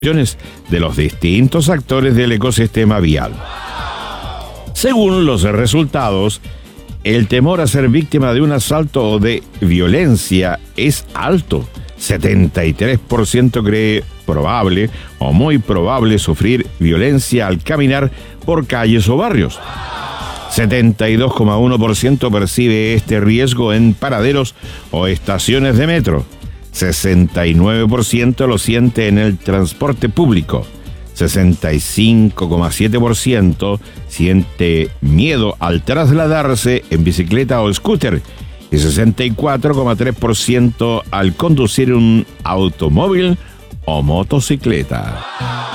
de los distintos actores del ecosistema vial. Según los resultados, el temor a ser víctima de un asalto o de violencia es alto. 73% cree probable o muy probable sufrir violencia al caminar por calles o barrios. 72,1% percibe este riesgo en paraderos o estaciones de metro. 69% lo siente en el transporte público. 65,7% siente miedo al trasladarse en bicicleta o scooter y 64,3% al conducir un automóvil o motocicleta.